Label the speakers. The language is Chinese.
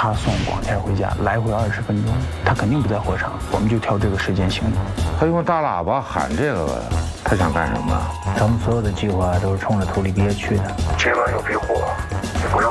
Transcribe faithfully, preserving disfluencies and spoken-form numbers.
Speaker 1: 他送广田回家，来回二十分钟，他肯定不在火场，我们就挑这个时间行动。
Speaker 2: 他用大喇叭喊这个，他想干什么？
Speaker 1: 咱们所有的计划都是冲着图里鳖去的。
Speaker 3: 这边有批货，你不用